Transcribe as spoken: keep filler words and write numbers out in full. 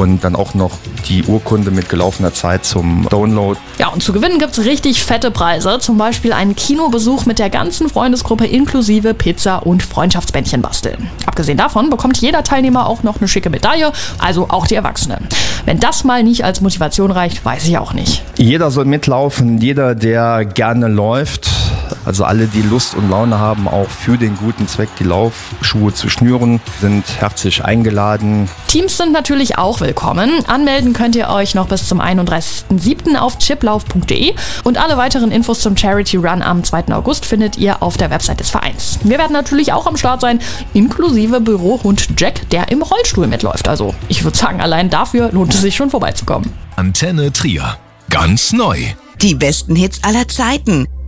und dann auch noch die Urkunde mit gelaufener Zeit zum Download. Ja, und zu gewinnen gibt's richtig fette Preise, zum Beispiel einen Kinobesuch mit der ganzen Freundesgruppe inklusive Pizza und Freundschaftsbändchen basteln. Abgesehen davon bekommt jeder Teilnehmer auch noch eine schicke Medaille, also auch die Erwachsenen. Wenn das mal nicht als Motivation reicht, weiß ich auch nicht. Jeder soll mitlaufen, jeder, der gerne läuft. Also alle, die Lust und Laune haben, auch für den guten Zweck die Laufschuhe zu schnüren, sind herzlich eingeladen. Teams sind natürlich auch willkommen. Anmelden könnt ihr euch noch bis zum einunddreißigsten siebten auf chiplauf punkt de und alle weiteren Infos zum Charity Run am zweiten August findet ihr auf der Website des Vereins. Wir werden natürlich auch am Start sein, inklusive Bürohund Jack, der im Rollstuhl mitläuft. Also ich würde sagen, allein dafür lohnt es sich schon vorbeizukommen. Antenne Trier. Ganz neu. Die besten Hits aller Zeiten.